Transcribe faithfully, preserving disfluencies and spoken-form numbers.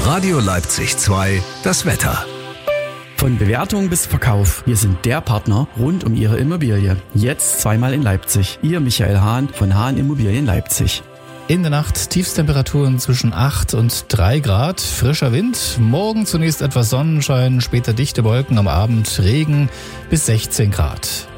Radio Leipzig zwei, das Wetter. Von Bewertung bis Verkauf. Wir sind der Partner rund um Ihre Immobilie. Jetzt zweimal in Leipzig. Ihr Michael Hahn von Hahn Immobilien Leipzig. In der Nacht Tiefstemperaturen zwischen acht und drei Grad, frischer Wind. Morgen zunächst etwas Sonnenschein, später dichte Wolken, am Abend Regen bis sechzehn Grad.